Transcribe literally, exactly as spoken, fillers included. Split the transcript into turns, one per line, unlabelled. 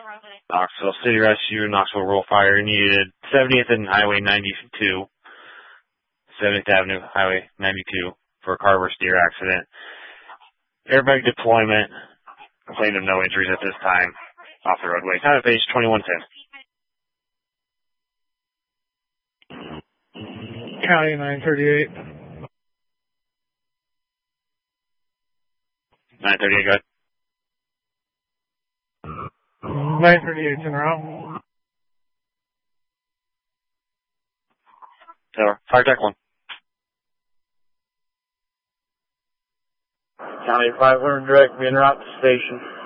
Knoxville City Rescue, Knoxville Rural Fire needed seventieth and Highway ninety-two, seventieth Avenue, Highway ninety-two for a carver steer accident. Airbag deployment, complained of no injuries at this time off the roadway. Time of page twenty-one ten.
County nine thirty-eight.
nine thirty-eight, go ahead.
nine thirty-eight in route.
Taylor, fire deck one.
County five hundred direct, be en route to station.